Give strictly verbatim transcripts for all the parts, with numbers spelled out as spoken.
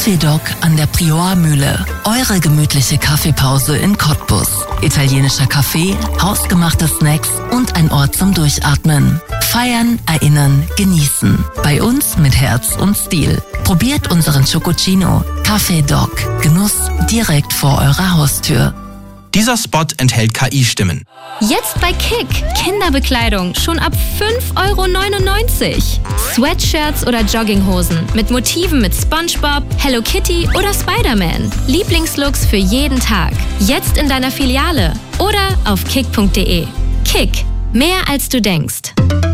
Café Doc an der Prioa-Mühle. Eure gemütliche Kaffeepause in Cottbus. Italienischer Kaffee, hausgemachte Snacks und ein Ort zum Durchatmen. Feiern, erinnern, genießen. Bei uns mit Herz und Stil. Probiert unseren Chococino. Café Doc. Genuss direkt vor eurer Haustür. Dieser Spot enthält K I-Stimmen. Jetzt bei Kick. Kinderbekleidung schon ab fünf Euro neunundneunzig. Sweatshirts oder Jogginghosen mit Motiven mit SpongeBob, Hello Kitty oder Spider-Man. Lieblingslooks für jeden Tag. Jetzt in deiner Filiale oder auf kick punkt de. Kick. Mehr als du denkst.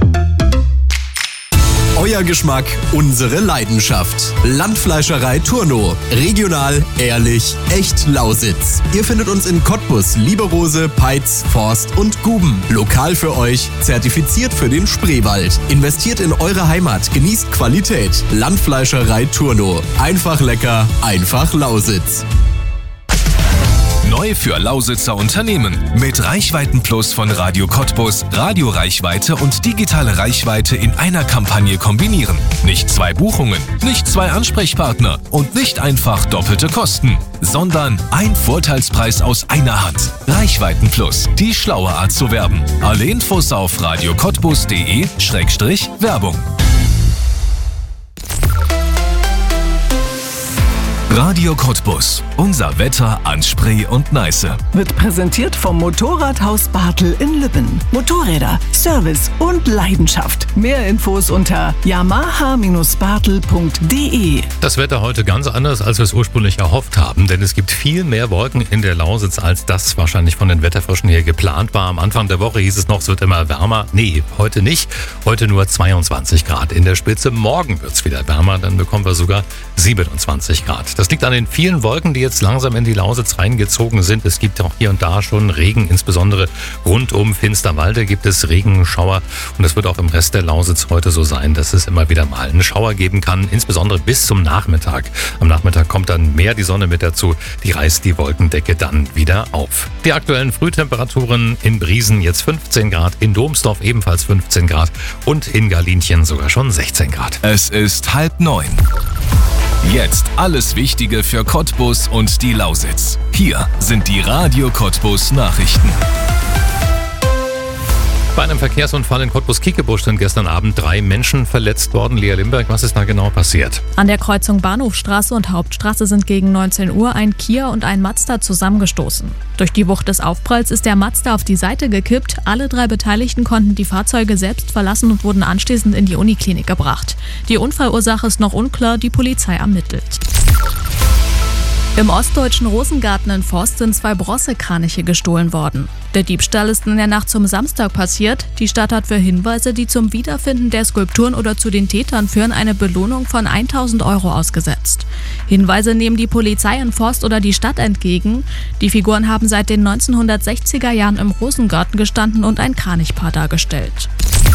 Euer Geschmack, unsere Leidenschaft. Landfleischerei Turno. Regional, ehrlich, echt Lausitz. Ihr findet uns in Cottbus, Lieberose, Peitz, Forst und Guben. Lokal für euch, zertifiziert für den Spreewald. Investiert in eure Heimat, genießt Qualität. Landfleischerei Turno. Einfach lecker, einfach Lausitz. Neu für Lausitzer Unternehmen. Mit Reichweitenplus von Radio Cottbus, Radioreichweite und digitale Reichweite in einer Kampagne kombinieren. Nicht zwei Buchungen, nicht zwei Ansprechpartner und nicht einfach doppelte Kosten, sondern ein Vorteilspreis aus einer Hand. Reichweitenplus, die schlaue Art zu werben. Alle Infos auf radiocottbus punkt de Schrägstrich Werbung. Radio Cottbus. Unser Wetter an Spree und Neiße. Wird präsentiert vom Motorradhaus Bartel in Lübben. Motorräder, Service und Leidenschaft. Mehr Infos unter yamaha Bindestrich bartel punkt de. Das Wetter heute ganz anders, als wir es ursprünglich erhofft haben, denn es gibt viel mehr Wolken in der Lausitz, als das wahrscheinlich von den Wetterfröschen hier geplant war. Am Anfang der Woche hieß es noch, es wird immer wärmer. Nee, heute nicht. Heute nur zweiundzwanzig Grad in der Spitze. Morgen wird es wieder wärmer, dann bekommen wir sogar siebenundzwanzig Grad. Das liegt an den vielen Wolken, die jetzt langsam in die Lausitz reingezogen sind. Es gibt auch hier und da schon Regen, insbesondere rund um Finsterwalde gibt es Regenschauer. Und es wird auch im Rest der Lausitz heute so sein, dass es immer wieder mal einen Schauer geben kann, insbesondere bis zum Nachmittag. Am Nachmittag kommt dann mehr die Sonne mit dazu, die reißt die Wolkendecke dann wieder auf. Die aktuellen Frühtemperaturen in Briesen jetzt fünfzehn Grad, in Domsdorf ebenfalls fünfzehn Grad und in Galinchen sogar schon sechzehn Grad. Es ist halb neun. Jetzt alles Wichtige für Cottbus und die Lausitz. Hier sind die Radio Cottbus Nachrichten. Bei einem Verkehrsunfall in Cottbus-Kiekebusch sind gestern Abend drei Menschen verletzt worden. Lea Limberg, was ist da genau passiert? An der Kreuzung Bahnhofstraße und Hauptstraße sind gegen neunzehn Uhr ein Kia und ein Mazda zusammengestoßen. Durch die Wucht des Aufpralls ist der Mazda auf die Seite gekippt. Alle drei Beteiligten konnten die Fahrzeuge selbst verlassen und wurden anschließend in die Uniklinik gebracht. Die Unfallursache ist noch unklar, die Polizei ermittelt. Im ostdeutschen Rosengarten in Forst sind zwei Bronzekraniche gestohlen worden. Der Diebstahl ist in der Nacht zum Samstag passiert. Die Stadt hat für Hinweise, die zum Wiederfinden der Skulpturen oder zu den Tätern führen, eine Belohnung von tausend Euro ausgesetzt. Hinweise nehmen die Polizei in Forst oder die Stadt entgegen. Die Figuren haben seit den neunzehnhundertsechziger Jahren im Rosengarten gestanden und ein Kranichpaar dargestellt.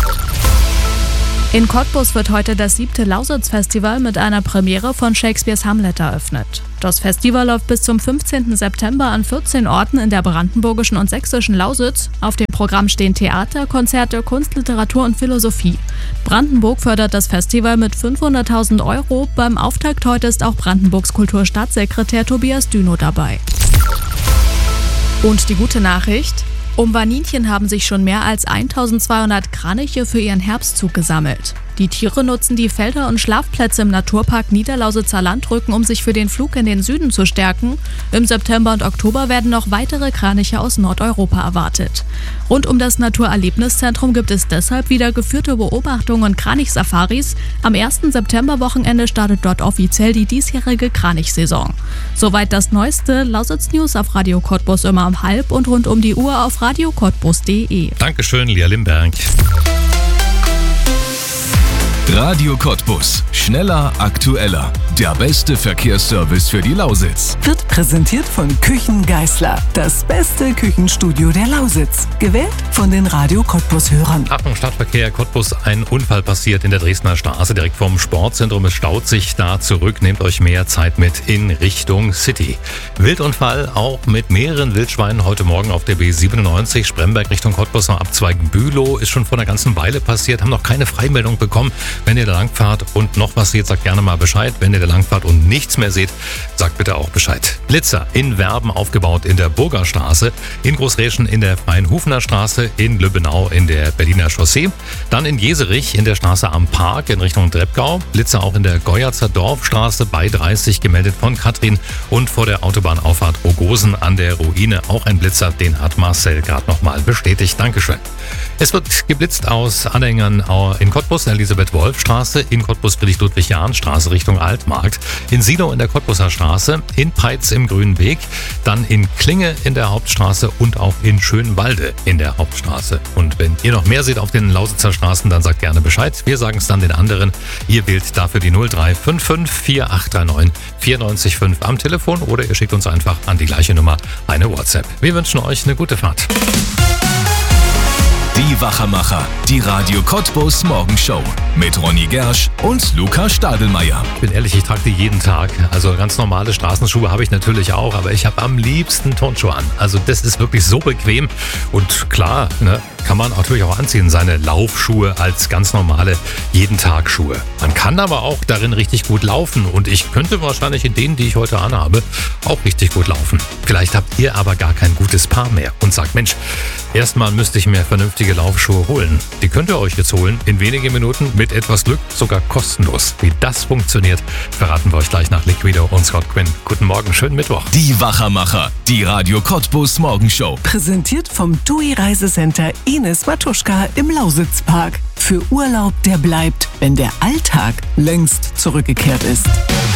In Cottbus wird heute das siebte Lausitz-Festival mit einer Premiere von Shakespeares Hamlet eröffnet. Das Festival läuft bis zum fünfzehnten September an vierzehn Orten in der brandenburgischen und sächsischen Lausitz. Auf dem Programm stehen Theater, Konzerte, Kunst, Literatur und Philosophie. Brandenburg fördert das Festival mit fünfhunderttausend Euro. Beim Auftakt heute ist auch Brandenburgs Kulturstaatssekretär Tobias Dünow dabei. Und die gute Nachricht: Um Vaninchen haben sich schon mehr als eintausendzweihundert Kraniche für ihren Herbstzug gesammelt. Die Tiere nutzen die Felder und Schlafplätze im Naturpark Niederlausitzer Landrücken, um sich für den Flug in den Süden zu stärken. Im September und Oktober werden noch weitere Kraniche aus Nordeuropa erwartet. Rund um das Naturerlebniszentrum gibt es deshalb wieder geführte Beobachtungen und Kranichsafaris. Am ersten Septemberwochenende startet dort offiziell die diesjährige Kranichsaison. Soweit das Neueste. Lausitz News auf Radio Cottbus immer um halb und rund um die Uhr auf radiocottbus punkt de. Dankeschön, Lea Limberg. Radio Cottbus. Schneller, aktueller. Der beste Verkehrsservice für die Lausitz. Wird präsentiert von Küchen Geisler. Das beste Küchenstudio der Lausitz. Gewählt von den Radio Cottbus-Hörern. Achtung, Stadtverkehr Cottbus. Ein Unfall passiert in der Dresdner Straße direkt vorm Sportzentrum. Es staut sich da zurück. Nehmt euch mehr Zeit mit in Richtung City. Wildunfall auch mit mehreren Wildschweinen heute Morgen auf der B siebenundneunzig. Spremberg Richtung Cottbus am Abzweig Bülow. Ist schon vor einer ganzen Weile passiert. Haben noch keine Freimeldung bekommen. Wenn ihr da langfahrt und noch was seht, sagt gerne mal Bescheid. Wenn ihr da langfahrt und nichts mehr seht, sagt bitte auch Bescheid. Blitzer in Werben aufgebaut in der Burgerstraße, in Großräschen in der Freien Hufener Straße, in Lübbenau in der Berliner Chaussee, dann in Jeserich in der Straße am Park in Richtung Treppgau, Blitzer auch in der Goyatzer Dorfstraße bei dreißig gemeldet von Katrin und vor der Autobahnauffahrt Rogosen an der Ruine auch ein Blitzer, den hat Marcel gerade nochmal bestätigt. Dankeschön. Es wird geblitzt aus Anhängern in Cottbus, Elisabeth-Wolf-Straße, in Cottbus Friedrich-Ludwig-Jahn-Straße Richtung Altmarkt, in Silo in der Cottbuser Straße, in Peitz im Grünen Weg, dann in Klinge in der Hauptstraße und auch in Schönwalde in der Hauptstraße. Und wenn ihr noch mehr seht auf den Lausitzer Straßen, dann sagt gerne Bescheid. Wir sagen es dann den anderen. Ihr wählt dafür die null drei fünf fünf vier acht drei neun vier neun fünf am Telefon oder ihr schickt uns einfach an die gleiche Nummer eine WhatsApp. Wir wünschen euch eine gute Fahrt. Die Wachermacher, die Radio Cottbus Morgenshow mit Ronny Gersch und Luca Stadelmeier. Ich bin ehrlich, ich trage die jeden Tag. Also ganz normale Straßenschuhe habe ich natürlich auch, aber ich habe am liebsten Turnschuhe an. Also das ist wirklich so bequem und klar, ne, kann man natürlich auch anziehen, seine Laufschuhe als ganz normale Jeden-Tag-Schuhe. Man kann aber auch darin richtig gut laufen und ich könnte wahrscheinlich in denen, die ich heute anhabe, auch richtig gut laufen. Vielleicht habt ihr aber gar kein gutes Paar mehr und sagt, Mensch, erstmal müsste ich mir vernünftige Laufschuhe holen. Die könnt ihr euch jetzt holen, in wenigen Minuten, mit etwas Glück, sogar kostenlos. Wie das funktioniert, verraten wir euch gleich nach Liquido und Scott Quinn. Guten Morgen, schönen Mittwoch. Die Wachermacher, die Radio Cottbus Morgenshow. Präsentiert vom T U I Reisecenter Ines Matuschka im Lausitzpark. Für Urlaub, der bleibt, wenn der Alltag längst zurückgekehrt ist.